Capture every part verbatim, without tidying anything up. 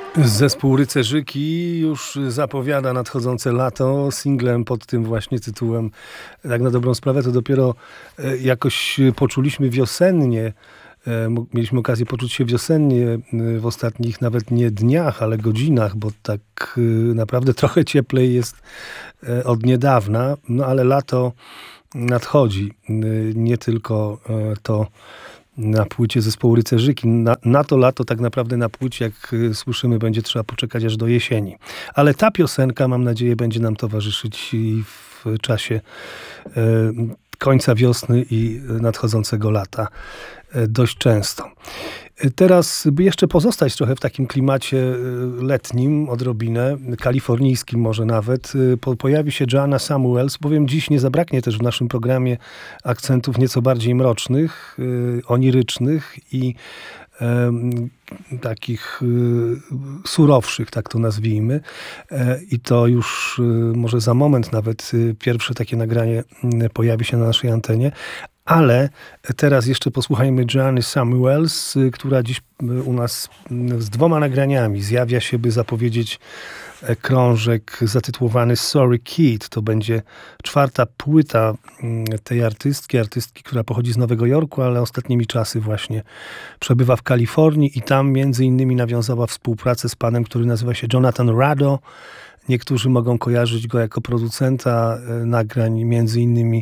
Zespół Rycerzyki już zapowiada nadchodzące lato singlem pod tym właśnie tytułem. Tak na dobrą sprawę to dopiero jakoś poczuliśmy wiosennie, mieliśmy okazję poczuć się wiosennie w ostatnich nawet nie dniach, ale godzinach, bo tak naprawdę trochę cieplej jest od niedawna, no ale lato nadchodzi. Nie tylko to na płycie zespołu Rycerzyki. Na, na to lato tak naprawdę na płycie, jak słyszymy, będzie trzeba poczekać aż do jesieni. Ale ta piosenka, mam nadzieję, będzie nam towarzyszyć i w czasie e, końca wiosny i nadchodzącego lata e, dość często. Teraz, by jeszcze pozostać trochę w takim klimacie letnim, odrobinę, kalifornijskim może nawet, po, pojawi się Joanna Samuels, bowiem dziś nie zabraknie też w naszym programie akcentów nieco bardziej mrocznych, onirycznych i e, takich e, surowszych, tak to nazwijmy. E, I to już e, może za moment nawet e, pierwsze takie nagranie e, pojawi się na naszej antenie. Ale teraz jeszcze posłuchajmy Joanny Samuels, która dziś u nas z dwoma nagraniami zjawia się, by zapowiedzieć krążek zatytułowany Sorry Kid. To będzie czwarta płyta tej artystki, artystki, która pochodzi z Nowego Jorku, ale ostatnimi czasy właśnie przebywa w Kalifornii i tam między innymi nawiązała współpracę z panem, który nazywa się Jonathan Rado. Niektórzy mogą kojarzyć go jako producenta nagrań, między innymi,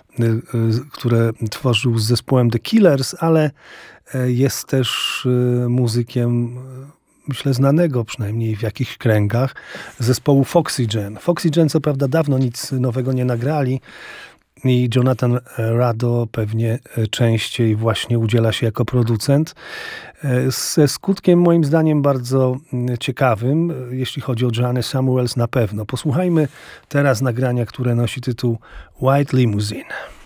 które tworzył z zespołem The Killers, ale jest też muzykiem, myślę, znanego przynajmniej w jakichś kręgach, zespołu Foxygen. Foxygen co prawda dawno nic nowego nie nagrali i Jonathan Rado pewnie częściej właśnie udziela się jako producent. Ze skutkiem moim zdaniem bardzo ciekawym, jeśli chodzi o Joannę Samuels na pewno. Posłuchajmy teraz nagrania, które nosi tytuł White Limousine.